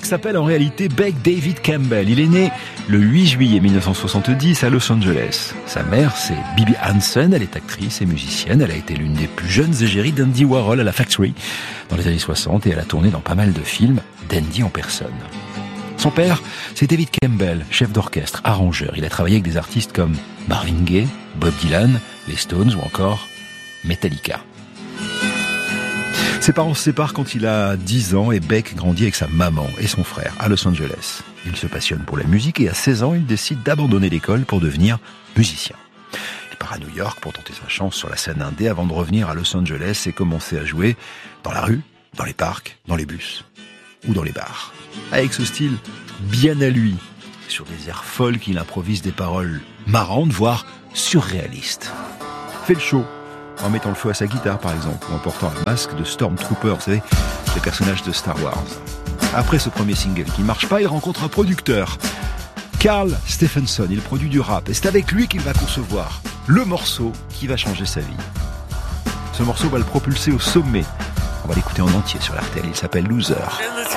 s'appelle en réalité Beck David Campbell. Il est né le 8 juillet 1970 à Los Angeles. Sa mère, c'est Bibi Hansen, elle est actrice et musicienne. Elle a été l'une des plus jeunes égéries d'Andy Warhol à la Factory dans les années 60 et elle a tourné dans pas mal de films d'Andy en personne. Son père, c'est David Campbell, chef d'orchestre, arrangeur. Il a travaillé avec des artistes comme Marvin Gaye, Bob Dylan, les Stones ou encore Metallica. Ses parents se séparent quand il a 10 ans et Beck grandit avec sa maman et son frère à Los Angeles. Il se passionne pour la musique et à 16 ans, il décide d'abandonner l'école pour devenir musicien. Il part à New York pour tenter sa chance sur la scène indé avant de revenir à Los Angeles et commencer à jouer dans la rue, dans les parcs, dans les bus ou dans les bars. Avec ce style bien à lui, sur des airs folk, il improvise des paroles marrantes, voire surréalistes. Fait le show en mettant le feu à sa guitare par exemple, ou en portant un masque de Stormtrooper, vous savez, le personnage de Star Wars. Après ce premier single qui ne marche pas, il rencontre un producteur, Carl Stephenson. Il produit du rap et c'est avec lui qu'il va concevoir le morceau qui va changer sa vie. Ce morceau va le propulser au sommet. On va l'écouter en entier sur RTL, il s'appelle Loser.